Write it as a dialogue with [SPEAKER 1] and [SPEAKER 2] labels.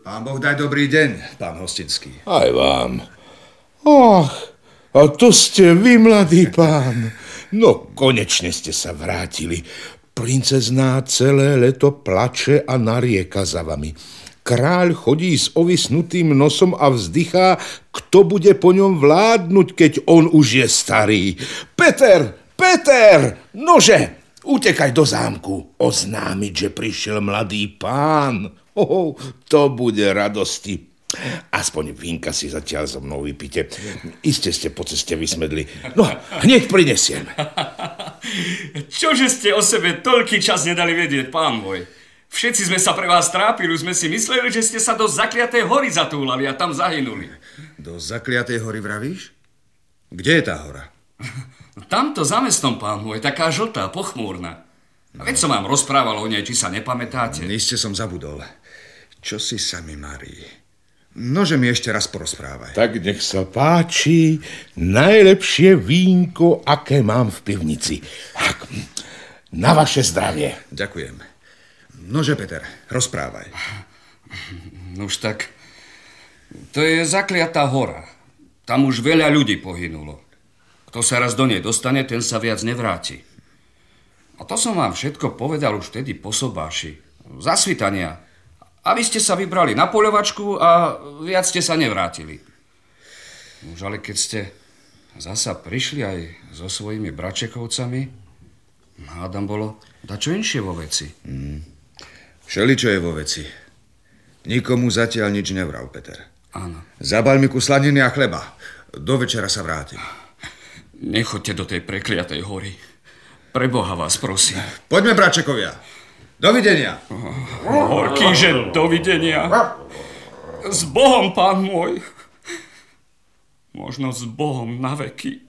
[SPEAKER 1] Pán Boh daj dobrý deň, pán Hostinský.
[SPEAKER 2] Aj vám. Ach, a to ste vy, mladý pán. No, konečne ste sa vrátili. Princezná celé leto plače a narieka za vami. Kráľ chodí s ovisnutým nosom a vzdychá, kto bude po ňom vládnuť, keď on už je starý. Peter, nože, utekaj do zámku. Oznámiť, že prišiel mladý pán. To bude radosti. Aspoň vínka si zatiaľ so mnou vypite. Iste ste po ceste vysmedli. No, hneď prinesiem.
[SPEAKER 3] Čože ste o sebe toľký čas nedali vedieť, pán môj? Všetci sme sa pre vás trápili, už sme si mysleli, že ste sa do zakliatej hory zatúlali a tam zahynuli.
[SPEAKER 1] Do zakliatej hory vravíš? Kde je tá hora?
[SPEAKER 3] Tamto za mestom, pán môj, taká žltá, pochmúrna. A veď som vám rozprával o nej, či sa nepamätáte.
[SPEAKER 1] Iste som zabudol. Čo si sa mi marí? Nože mi ešte raz porozprávaj.
[SPEAKER 2] Tak nech sa páči, najlepšie vínko, aké mám v pivnici. Tak, na vaše zdravie.
[SPEAKER 1] Ďakujem. Nože, Peter, rozprávaj.
[SPEAKER 3] Už tak, to je zakliatá hora. Tam už veľa ľudí pohynulo. Kto sa raz do nej dostane, ten sa viac nevráti. A to som vám všetko povedal už vtedy po sobáši. Za svitania. A vy ste sa vybrali na poľovačku a viac ste sa nevrátili. Už ale keď ste zasa prišli aj so svojimi bračekovcami, hádam bolo dačo inšie vo veci.
[SPEAKER 1] Všeličo je vo veci. Nikomu zatiaľ nič nevral, Peter.
[SPEAKER 3] Áno.
[SPEAKER 1] Zabal mi kus slaniny a chleba. Do večera sa vrátim.
[SPEAKER 3] Nechoďte do tej prekliatej hory. Pre Boha vás prosím.
[SPEAKER 1] Poďme, bračekovia. Dovidenia.
[SPEAKER 3] Horkýže, dovidenia. S Bohom, pán môj. Možno s Bohom na veky.